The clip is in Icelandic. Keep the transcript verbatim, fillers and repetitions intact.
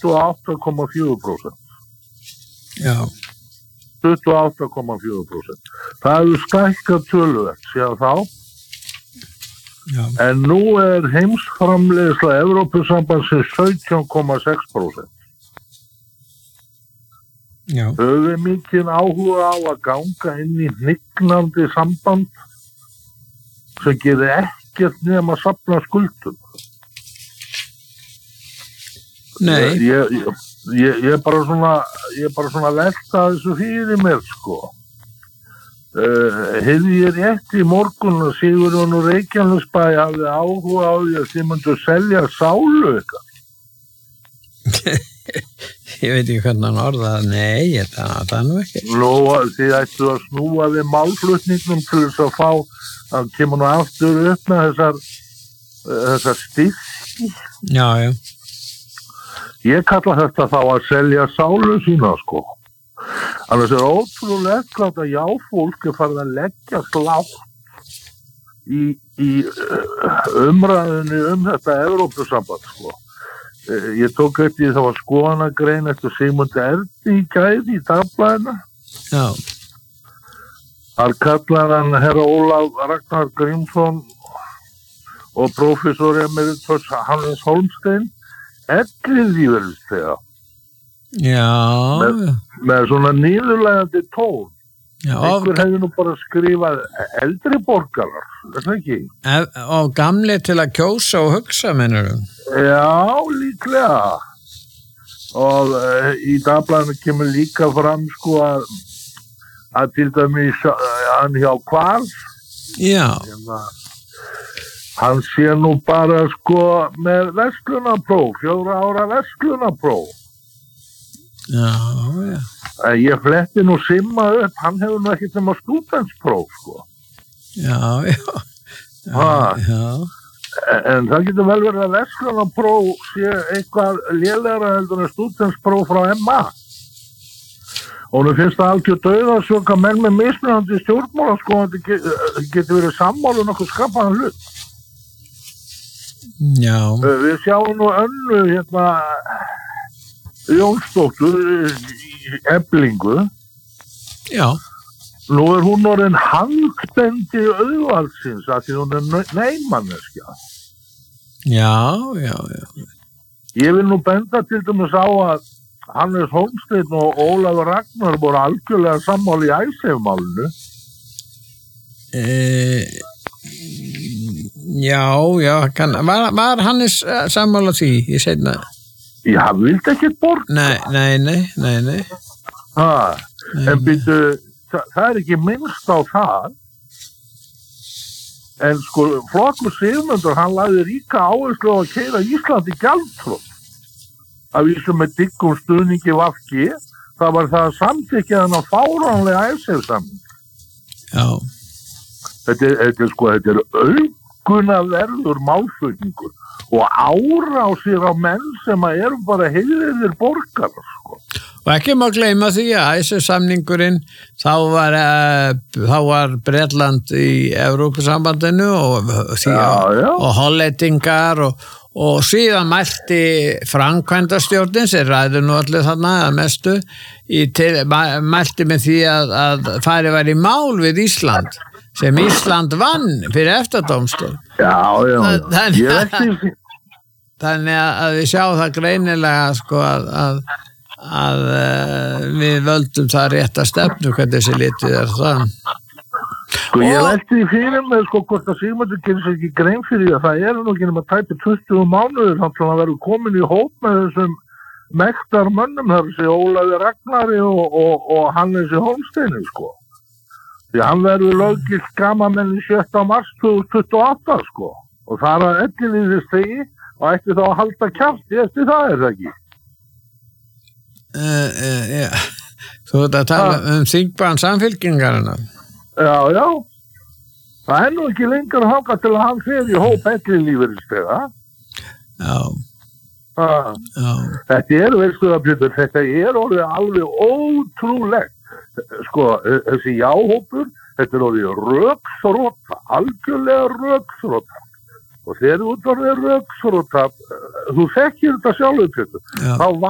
tuttugu og átta komma fjögur prósent. Já. tuttugu og átta komma fjögur prósent. Það hefur stækkað töluvert síðan þá. Já. En nú er heimsframleiðsla Evrópusambandsins sautján komma sex prósent. Já. Höfum við mikinn áhuga á að ganga inn í hnignandi samband sem gerir ekkert nema að safna skuldum. Nei. Ég, ég, ég, ég er bara svona, ég er bara svona velta þessu fyrir mér, sko. Uh, hefði ég rétt í morgun að Sigurjón úr Reykjanesbæ hafði áhuga á því að þið myndu selja sálu ykkar. Ég veit ekki hvernig hann orðað, nei, það, það er nú ekki. Nú, þið ættu að snúa við málflutningnum til þess að fá, að kemur nú aftur upp með þessar, þessar styrki. Já, já. Ég kalla þetta þá að selja sálu sína, sko. Annars er ótrúlega ekkert að já, fólk er farið að leggja slátt í, í umræðinni um þetta Evrópusamband, sko. Ég tók eftir það var skoðanagrein eftir Sigmund Erni í gæði í dagblæðina. Já. Þar kallar hann herra Ólaf Ragnar Grímsson og prófessor emeritus Hannes Hólmstein ellilífeyrisþega. Já. Með, með svona niðurlægandi tón. Já. Einhver hefði nú bara skrifað eldri borgarar, er það ekki? Og gamli til að kjósa og hugsa, mennur þú? Já, líklega. Og uh, í dagblæðinu kemur líka fram sko að, að til dæmis uh, hann hjá Kvars. Já. Hérna, hann sé nú bara sko með verslunarpróf, fjóra ára verslunarpróf. Já, já. Ég fletti nú Simma upp, hann hefur nú ekkert nema stúdentspróf, sko. Já, já. Já, ha. já. En það getur vel verið að verslunarpróf sé eitthvað lélegra heldur en stúdentspróf frá M A. Og nú finnst það algjör dauðasök að menn með mismunandi stjórnmála, sko, þetta getur verið sammála nokkuð skapaðan hlut. Já. Við sjáum nú önnu, hérna, Jónsdóttur í Eflingu. Já. Nú er hún orðin hangbendi auðvaldsins að því hún er neymanneskja. Já, já, já. Ég vil nú benda til dæmis á að Hannes Hólmsteinn og Ólafur Ragnar voru algjörlega sammála í Icesave-málinu. E, já, já. Kann, var, var Hannes sammála því í seinna? Já, hann vildi ekkert borga. Nei, nei, nei, nei, nei. Ha, nei en byrju, það, það er ekki minnst á það. En sko, Flokkur Sigmundur, hann lagði ríka áherslu á að keyra Íslandi gjaldþrot. Að vísu með diggum stuðningi V G, það var það að samþykkja þennan fáránlega Icesave-samning. Já. Þetta er, þetta er sko, þetta er auðgunarverður málflutningur og árásir á menn sem að eru bara heiðir borgarar, sko. Og ekki má gleyma því að Icesave-samningurinn þá var, uh, þá var Bretland í Evrópusambandinu og, því, já, já. og hollendingar og, og síðan mælti framkvæmdastjórnin sem ræður nú allir þarna að mestu í til, mælti með því að, að farið var í mál við Ísland sem Ísland vann fyrir EFTA-dómstól. Já, já, Þannig, ég veit ekki. Þannig að við sjáum það greinilega sko að, að, að við völdum það rétta stefnu hvernig þessi litið er það. Sko ég velti því fyrir mig sko hvort að Sigmundur gerir sér ekki grein fyrir því að það er nú ekki nema tæpi tuttugu mánuðir þannig að hann verður komin í hóp með þessum mektar mönnum þar þessi Ólafi Ragnari og, og, og Hannesi Hólmsteini sko. Því hann verður löggilt gamamenni sjötta mars tvö þúsund tuttugu og átta sko og það er að ellilífeyrisþegi og ætti þá að halda kjafti eftir það er það ekki. Uh, uh, ja. Þú ert að tala ha. um þingbann samfylkingarina. Já, já. Það er nú ekki lengur að hanga til að hann fer í hóp ellilífeyrisþega. Já. Ha. Já. Þetta er, veistu það Pétur, þetta er orðið alveg ótrúlegt. Sko, þessi jáhópur, þetta er orðið röksróta, algjörlega röksróta. Og þegar þú ert orðið röksróta, þú þekkir þetta sjálfur Pétur, þá